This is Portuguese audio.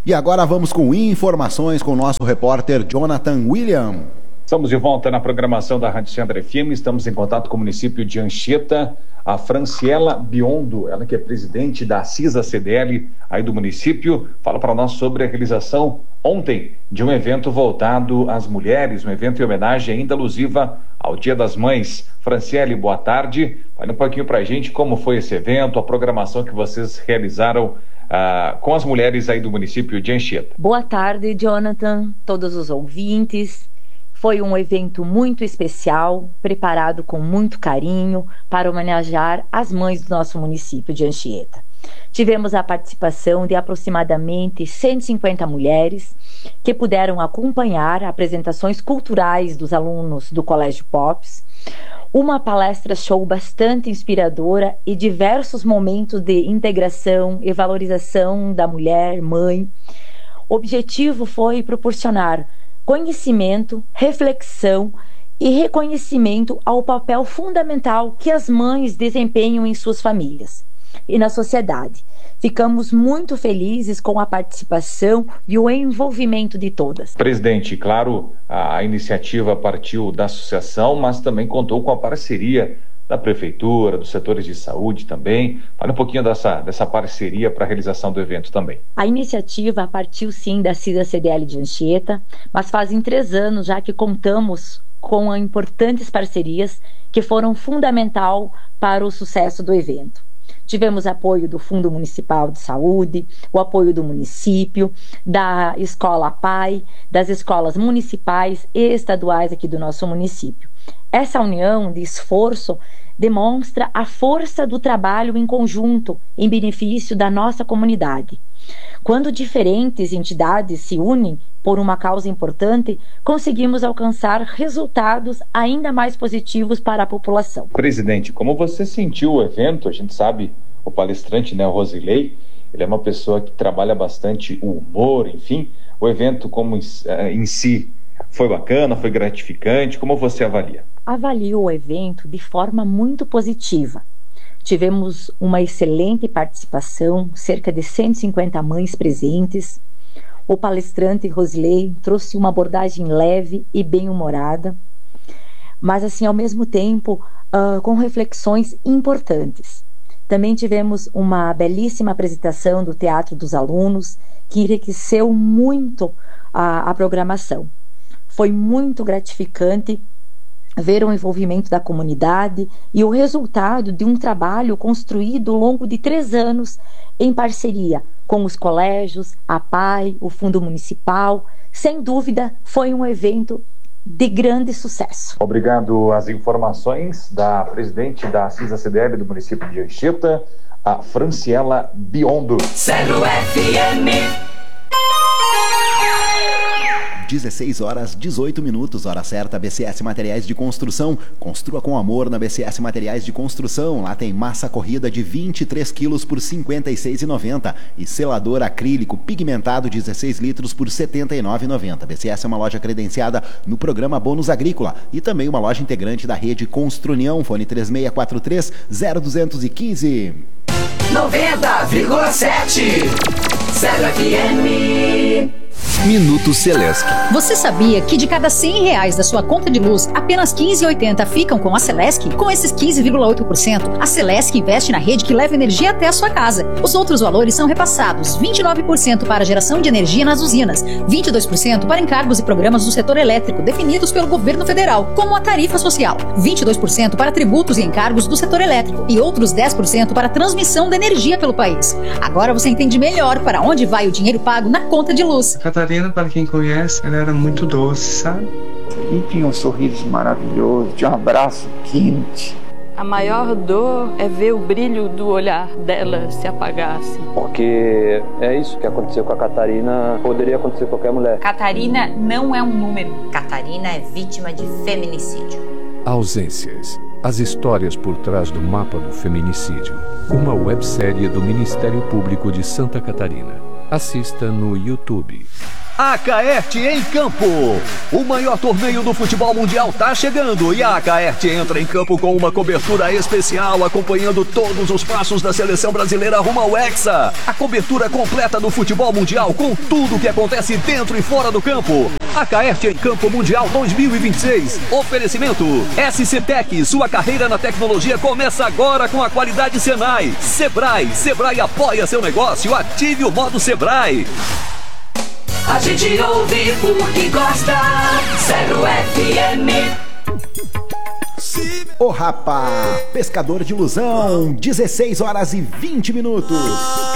E agora vamos com informações com o nosso repórter Jonathan William. Estamos de volta na programação da Rádio Centro FM, estamos em contato com o município de Anchieta, a Franciela Biondo, ela que é presidente da CISA-CDL aí do município, fala para nós sobre a realização ontem de um evento voltado às mulheres, um evento em homenagem ainda alusiva ao Dia das Mães. Franciele, boa tarde, fale um pouquinho para a gente como foi esse evento, a programação que vocês realizaram com as mulheres aí do município de Anchieta. Boa tarde, Jonathan, todos os ouvintes. Foi um evento muito especial, preparado com muito carinho para homenagear as mães do nosso município de Anchieta. Tivemos a participação de aproximadamente 150 mulheres que puderam acompanhar apresentações culturais dos alunos do Colégio Pops, uma palestra show bastante inspiradora e diversos momentos de integração e valorização da mulher, mãe. O objetivo foi proporcionar conhecimento, reflexão e reconhecimento ao papel fundamental que as mães desempenham em suas famílias e na sociedade. Ficamos muito felizes com a participação e o envolvimento de todas. Presidente, claro, a iniciativa partiu da associação, mas também contou com a parceria da Prefeitura, dos setores de saúde também. Fale um pouquinho dessa parceria para a realização do evento também. A iniciativa partiu sim da CISA-CDL de Anchieta, mas fazem 3 anos já que contamos com importantes parcerias que foram fundamental para o sucesso do evento. Tivemos apoio do Fundo Municipal de Saúde, o apoio do município, da Escola PAI, das escolas municipais e estaduais aqui do nosso município. Essa união de esforço demonstra a força do trabalho em conjunto em benefício da nossa comunidade. Quando diferentes entidades se unem por uma causa importante, conseguimos alcançar resultados ainda mais positivos para a população. Presidente, como você sentiu o evento? A gente sabe, o palestrante, o Rosilei, ele é uma pessoa que trabalha bastante o humor, enfim. O evento como em si foi bacana, foi gratificante? Como você avalia? Avalio o evento de forma muito positiva. Tivemos uma excelente participação, cerca de 150 mães presentes. O palestrante Rosilei trouxe uma abordagem leve e bem-humorada, mas assim, ao mesmo tempo, com reflexões importantes. Também tivemos uma belíssima apresentação do Teatro dos Alunos, que enriqueceu muito a programação. Foi muito gratificante ver o envolvimento da comunidade e o resultado de um trabalho construído ao longo de 3 anos em parceria com os colégios, a PAI, o Fundo Municipal. Sem dúvida, foi um evento de grande sucesso. Obrigado às informações da presidente da CISA-CDL do município de Anchieta, a Franciela Biondo. Centro FM. 16h18, hora certa. BCS Materiais de Construção. Construa com amor na BCS Materiais de Construção. Lá tem massa corrida de 23 quilos por R$ 56,90 e selador acrílico pigmentado 16 litros por R$ 79,90. BCS é uma loja credenciada no programa Bônus Agrícola e também uma loja integrante da rede Construnião. Fone 3643-0215. 90,7 Centro FM. Minuto Celesc. Você sabia que de cada R$100 da sua conta de luz, apenas 15,80 ficam com a Celesc? Com esses 15,8%, a Celesc investe na rede que leva energia até a sua casa. Os outros valores são repassados: 29% para geração de energia nas usinas, 22% para encargos e programas do setor elétrico definidos pelo governo federal, como a tarifa social, 22% para tributos e encargos do setor elétrico e outros 10% para transmissão da energia pelo país. Agora você entende melhor para onde vai o dinheiro pago na conta de luz. Catarina, para quem conhece, ela era muito doce, sabe? E tinha um sorriso maravilhoso, tinha um abraço quente. A maior dor é ver o brilho do olhar dela se apagar, assim. Porque é isso que aconteceu com a Catarina, poderia acontecer com qualquer mulher. Catarina não é um número. Catarina é vítima de feminicídio. Ausências. As histórias por trás do mapa do feminicídio. Uma websérie do Ministério Público de Santa Catarina. Assista no YouTube. Acaerte em Campo. O maior torneio do futebol mundial tá chegando e a Acaerte entra em campo com uma cobertura especial acompanhando todos os passos da seleção brasileira rumo ao Hexa. A cobertura completa do futebol mundial com tudo que acontece dentro e fora do campo. Acaerte em Campo Mundial 2026. Oferecimento SCTech, sua carreira na tecnologia começa agora com a qualidade Senai. Sebrae apoia seu negócio, ative o modo Sebrae. A gente ouve porque gosta. 0 FM. Ô rapá, pescador de ilusão, 16 horas e 20 minutos.